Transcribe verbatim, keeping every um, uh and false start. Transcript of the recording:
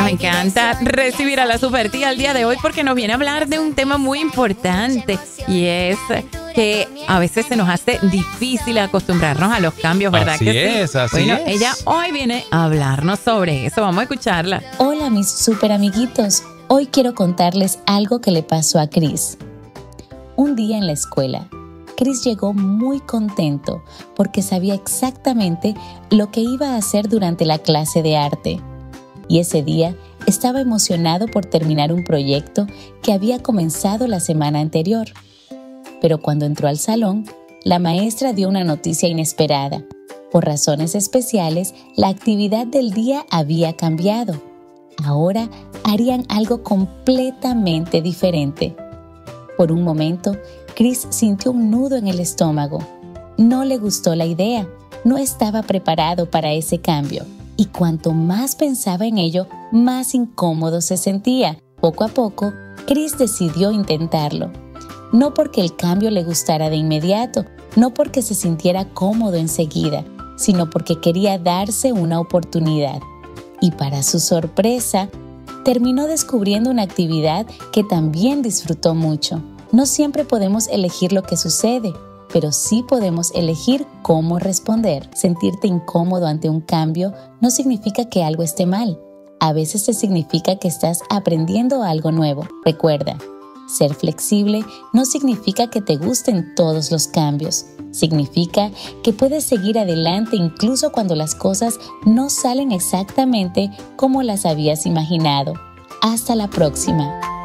me encanta recibir a la super tía el día de hoy porque nos viene a hablar de un tema muy importante y es que a veces se nos hace difícil acostumbrarnos a los cambios, ¿verdad? Así que es, sí? así bueno, es. ella hoy viene a hablarnos sobre eso. Vamos a escucharla. Hola, mis super amiguitos. Hoy quiero contarles algo que le pasó a Chris. Un día en la escuela, Chris llegó muy contento porque sabía exactamente lo que iba a hacer durante la clase de arte. Y ese día estaba emocionado por terminar un proyecto que había comenzado la semana anterior. Pero cuando entró al salón, la maestra dio una noticia inesperada. Por razones especiales, la actividad del día había cambiado. Ahora harían algo completamente diferente. Por un momento, Chris sintió un nudo en el estómago. No le gustó la idea, no estaba preparado para ese cambio. Y cuanto más pensaba en ello, más incómodo se sentía. Poco a poco, Chris decidió intentarlo. No porque el cambio le gustara de inmediato, no porque se sintiera cómodo enseguida, sino porque quería darse una oportunidad. Y para su sorpresa, terminó descubriendo una actividad que también disfrutó mucho. No siempre podemos elegir lo que sucede, pero sí podemos elegir cómo responder. Sentirte incómodo ante un cambio no significa que algo esté mal. A veces se significa que estás aprendiendo algo nuevo. Recuerda, ser flexible no significa que te gusten todos los cambios. Significa que puedes seguir adelante incluso cuando las cosas no salen exactamente como las habías imaginado. Hasta la próxima.